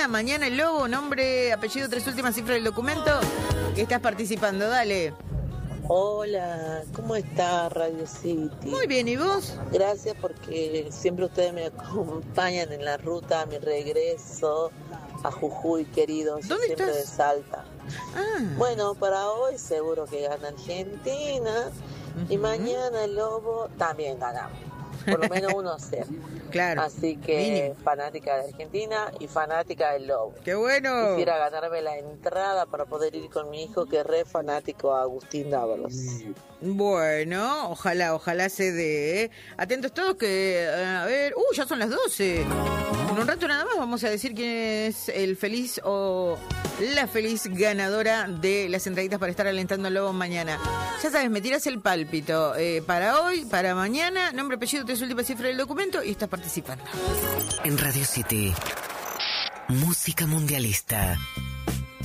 mañana el Lobo, nombre, apellido, 3 últimas cifras del documento, que estás participando, dale. Hola, ¿cómo está Radio City? Muy bien, ¿y vos? Gracias porque siempre ustedes me acompañan en la ruta a mi regreso a Jujuy, queridos. ¿Dónde siempre estás? de Salta. Ah. Bueno, para hoy seguro que gana Argentina y mañana el Lobo también ganamos. Por lo menos 1-0. Claro. Así que fanática de Argentina y fanática del Lobo. ¡Qué bueno! Quisiera ganarme la entrada para poder ir con mi hijo, que es re fanático a Agustín Dávalos. Bueno, ojalá se dé. Atentos todos que, a ver, ya son las 12. En un rato nada más vamos a decir quién es el feliz o la feliz ganadora de las entraditas para estar alentando al Lobo mañana. Ya sabes, me tiras el pálpito para hoy, para mañana, nombre, apellido, 3 últimas cifras del documento y estás participando. En Radio City, música mundialista.